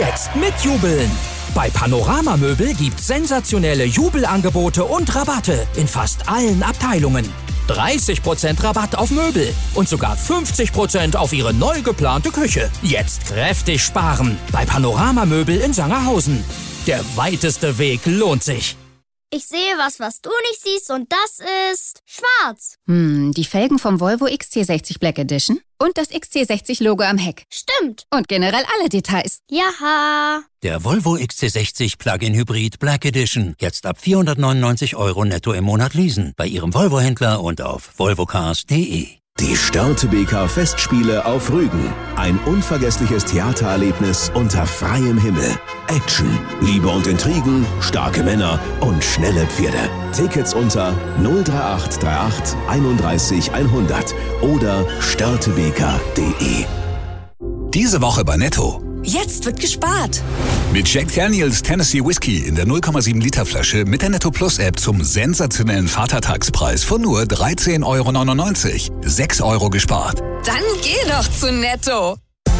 jetzt mitjubeln. Bei Panorama Möbel gibt's sensationelle Jubelangebote und Rabatte in fast allen Abteilungen. 30% Rabatt auf Möbel und sogar 50% auf Ihre neu geplante Küche. Jetzt kräftig sparen bei Panorama Möbel in Sangerhausen. Der weiteste Weg lohnt sich. Ich sehe was du nicht siehst und das ist schwarz. Die Felgen vom Volvo XC60 Black Edition und das XC60-Logo am Heck. Stimmt. Und generell alle Details. Jaha. Der Volvo XC60 Plug-in Hybrid Black Edition. Jetzt ab 499 € netto im Monat leasen. Bei Ihrem Volvo-Händler und auf volvocars.de. Die Störtebeker Festspiele auf Rügen. Ein unvergessliches Theatererlebnis unter freiem Himmel. Action, Liebe und Intrigen, starke Männer und schnelle Pferde. Tickets unter 03838 31 100 oder störtebeker.de. Diese Woche bei Netto. Jetzt wird gespart. Mit Jack Daniels Tennessee Whiskey in der 0,7 Liter Flasche mit der Netto Plus App zum sensationellen Vatertagspreis von nur 13,99 €. 6 € gespart. Dann geh doch zu Netto.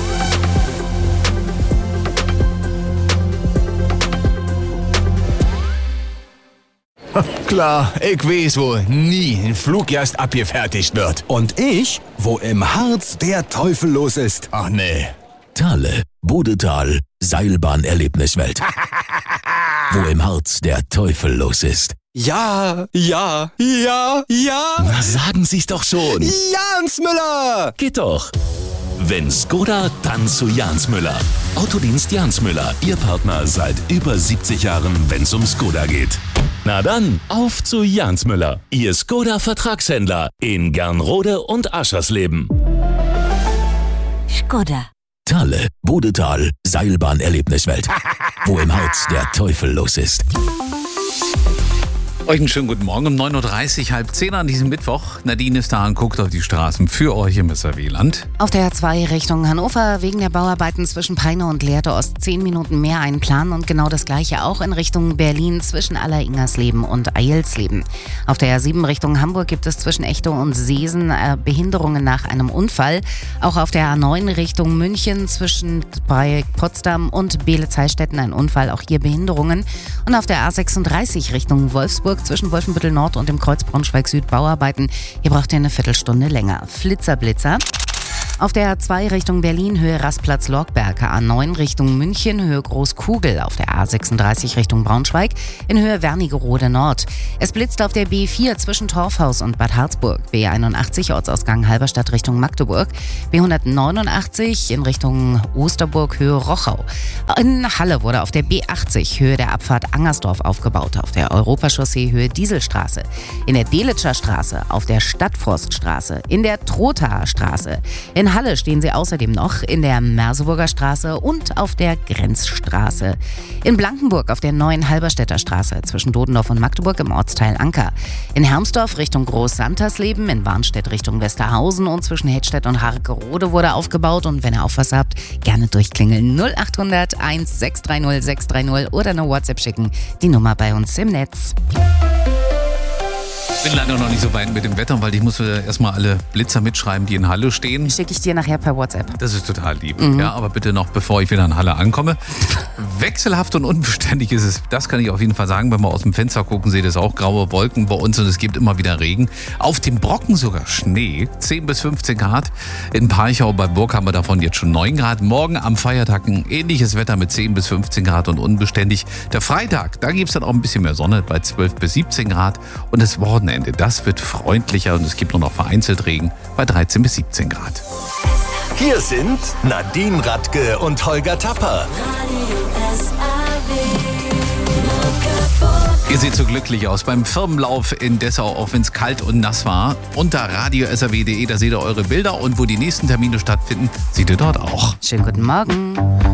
Klar, ich weiß, wo nie ein Fluggast abgefertigt wird. Und ich, wo im Harz der Teufel los ist. Ach nee. Thale, Bodetal, Seilbahn-Erlebniswelt. Wo im Harz der Teufel los ist. Ja. Na, sagen Sie's doch schon. Jans Müller! Geht doch. Wenn Skoda, dann zu Jans Müller. Autodienst Jans Müller, Ihr Partner seit über 70 Jahren, wenn's um Skoda geht. Na dann, auf zu Jans Müller, Ihr Skoda-Vertragshändler in Gernrode und Aschersleben. Skoda. Thale, Bodetal, Seilbahn-Erlebniswelt. Wo im Harz der Teufel los ist. Euch einen schönen guten Morgen um 9.30 Uhr, halb 10 an diesem Mittwoch. Nadine ist da und guckt auf die Straßen für euch im SRW-Land. Auf der A2 Richtung Hannover wegen der Bauarbeiten zwischen Peine und Lehrte Ost 10 Minuten mehr einplanen und genau das gleiche auch in Richtung Berlin zwischen Alleringersleben und Eilsleben. Auf der A7 Richtung Hamburg gibt es zwischen Echte und Seesen Behinderungen nach einem Unfall. Auch auf der A9 Richtung München zwischen bei Potsdam und Beelitz-Heilstätten ein Unfall, auch hier Behinderungen. Und auf der A36 Richtung Wolfsburg zwischen Wolfenbüttel Nord und dem Kreuz Braunschweig-Süd Bauarbeiten. Hier braucht ihr eine Viertelstunde länger. Blitzer. Auf der A2 Richtung Berlin, Höhe Rastplatz-Lorgberg, A9 Richtung München, Höhe Großkugel, auf der A36 Richtung Braunschweig, in Höhe Wernigerode Nord. Es blitzt auf der B4 zwischen Torfhaus und Bad Harzburg, B81 Ortsausgang Halberstadt Richtung Magdeburg, B189 in Richtung Osterburg, Höhe Rochau. In Halle wurde auf der B80 Höhe der Abfahrt Angersdorf aufgebaut, auf der Europachaussee Höhe Dieselstraße, in der Delitscher Straße, auf der Stadtforststraße, in der Trothaer Straße. In Halle stehen sie außerdem noch in der Merseburger Straße und auf der Grenzstraße. In Blankenburg auf der neuen Halberstädter Straße zwischen Dodendorf und Magdeburg im Ortsteil Anker. In Hermsdorf Richtung Groß-Santersleben, in Warnstedt Richtung Westerhausen und zwischen Hedstedt und Harkerode wurde aufgebaut. Und wenn ihr auch was habt, gerne durchklingeln 0800 1630 630 oder eine WhatsApp schicken. Die Nummer bei uns im Netz. Ich bin leider noch nicht so weit mit dem Wetter, weil ich muss erstmal alle Blitzer mitschreiben, die in Halle stehen. Schicke ich dir nachher per WhatsApp. Das ist total lieb. Ja, aber bitte noch, bevor ich wieder in Halle ankomme. Wechselhaft und unbeständig ist es, das kann ich auf jeden Fall sagen. Wenn wir aus dem Fenster gucken, seht ihr es auch, graue Wolken bei uns und es gibt immer wieder Regen. Auf dem Brocken sogar Schnee, 10 bis 15 Grad. In Parchau bei Burg haben wir davon jetzt schon 9 Grad. Morgen am Feiertag ein ähnliches Wetter mit 10 bis 15 Grad und unbeständig. Der Freitag, da gibt es dann auch ein bisschen mehr Sonne bei 12 bis 17 Grad. Und das Wochenende, das wird freundlicher und es gibt nur noch vereinzelt Regen bei 13 bis 17 Grad. Hier sind Nadine Radke und Holger Tapper. Ihr seht so glücklich aus beim Firmenlauf in Dessau, auch wenn es kalt und nass war. Unter radio.srw.de, da seht ihr eure Bilder und wo die nächsten Termine stattfinden, seht ihr dort auch. Schönen guten Morgen.